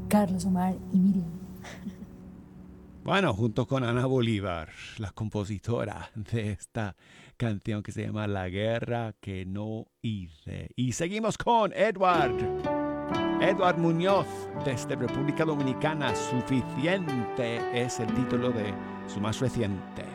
Carlos Omar y Miriam. Bueno, junto con Ana Bolívar, la compositora de esta canción que se llama La guerra que no hice. Y seguimos con Edward Muñoz, desde República Dominicana. Suficiente es el título de su más reciente